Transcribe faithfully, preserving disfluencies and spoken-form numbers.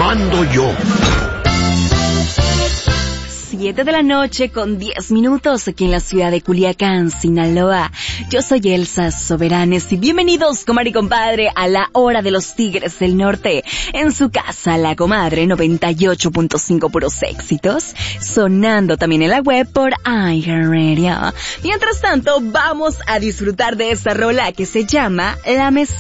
mando yo. Siete de la noche con diez minutos aquí en la ciudad de Culiacán, Sinaloa. Yo soy Elsa Soberanes y bienvenidos, comadre y compadre, a la hora de los Tigres del Norte. En su casa, La Comadre noventa y ocho punto cinco, puros éxitos, sonando también en la web por iHeartRadio. Mientras tanto, vamos a disfrutar de esta rola que se llama La Mesa.